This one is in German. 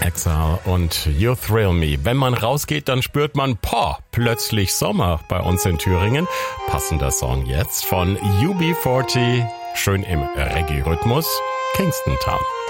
Exile und You Thrill Me. Wenn man rausgeht, dann spürt man, plötzlich Sommer bei uns in Thüringen. Passender Song jetzt von UB40, schön im Reggae-Rhythmus, Kingston Town.